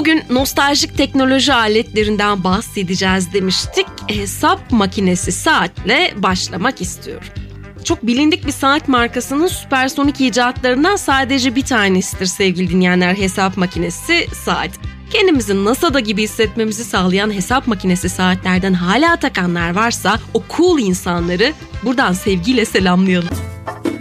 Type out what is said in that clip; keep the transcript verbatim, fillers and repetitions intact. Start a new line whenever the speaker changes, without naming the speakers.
Bugün nostaljik teknoloji aletlerinden bahsedeceğiz demiştik. Hesap makinesi saatle başlamak istiyorum. Çok bilindik bir saat markasının süpersonik icatlarından sadece bir tanesidir sevgili dinleyenler, hesap makinesi saat. Kendimizi NASA'da gibi hissetmemizi sağlayan hesap makinesi saatlerden hala takanlar varsa o cool insanları buradan sevgiyle selamlayalım.